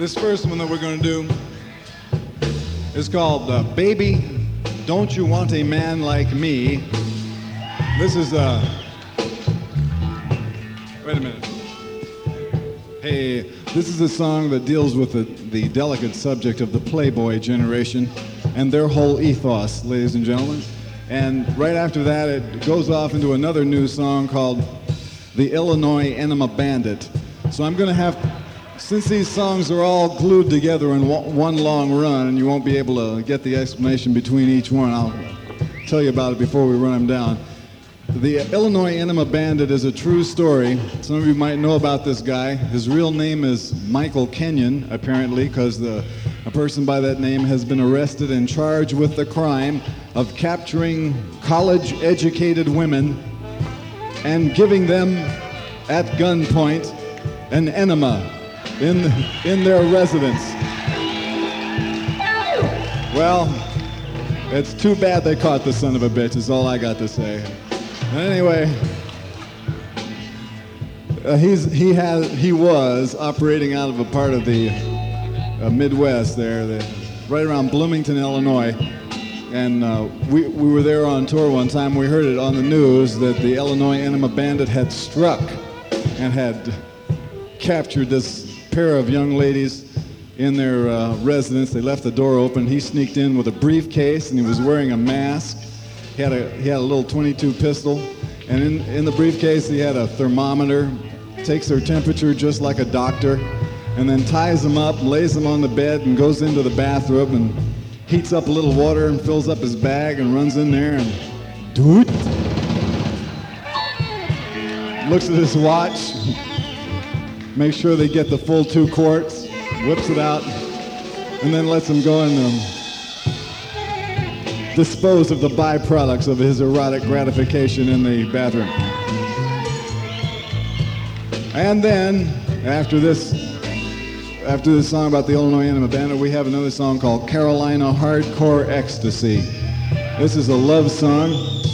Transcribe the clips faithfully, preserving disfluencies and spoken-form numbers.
This first one that we're going to do is called uh, Baby, Don't You Want a Man Like Me? This is, uh, wait a minute. Hey, this is a song that deals with the, the delicate subject of the Playboy generation and their whole ethos, ladies and gentlemen. And right after that, it goes off into another new song called The Illinois Enema Bandit. So I'm going to have, since these songs are all glued together in one long run, and you won't be able to get the explanation between each one, I'll tell you about it before we run them down. The Illinois Enema Bandit is a true story. Some of you might know about this guy. His real name is Michael Kenyon, apparently, because the a person by that name has been arrested and charged with the crime of capturing college-educated women and giving them at gunpoint an enema in, in their residence. Well, it's too bad they caught the son of a bitch, is all I got to say. Anyway, uh, he's, he, has, he was operating out of a part of the uh, Midwest there, the, right around Bloomington, Illinois. And uh, we, we were there on tour one time. We heard it on the news that the Illinois Enema Bandit had struck and had captured this pair of young ladies in their uh, residence. They left the door open. He sneaked in with a briefcase, and he was wearing a mask. He had a, he had a little twenty-two pistol, and in, in the briefcase he had a thermometer, takes their temperature just like a doctor, and then ties them up, lays them on the bed, and goes into the bathroom and heats up a little water and fills up his bag and runs in there and do it. Looks at his watch, makes sure they get the full two quarts, whips it out, and then lets them go and um, dispose of the byproducts of his erotic gratification in the bathroom. And then, after this, after this song about the Illinois Enema Bandit, we have another song called Carolina Hardcore Ecstasy. This is a love song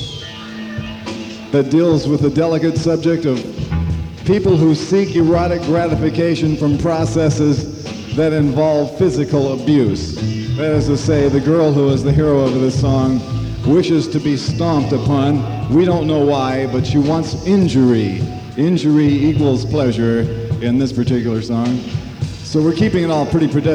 that deals with the delicate subject of people who seek erotic gratification from processes that involve physical abuse. That is to say, the girl who is the hero of this song wishes to be stomped upon. We don't know why, but she wants injury. Injury equals pleasure in this particular song. So we're keeping it all pretty pedestrian.